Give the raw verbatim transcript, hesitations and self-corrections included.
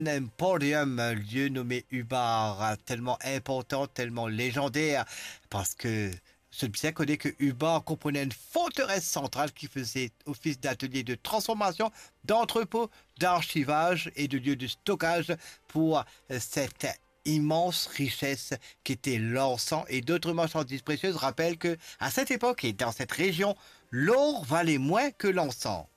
Emporium, un lieu nommé Ubar, tellement important, tellement légendaire, parce que celui-ci connaît que Ubar comprenait une forteresse centrale qui faisait office d'atelier de transformation, d'entrepôt, d'archivage et de lieu de stockage pour euh, cette immense richesse qui était l'encens et d'autres marchandises précieuses. Rappelle que à cette époque et dans cette région, l'or valait moins que l'encens.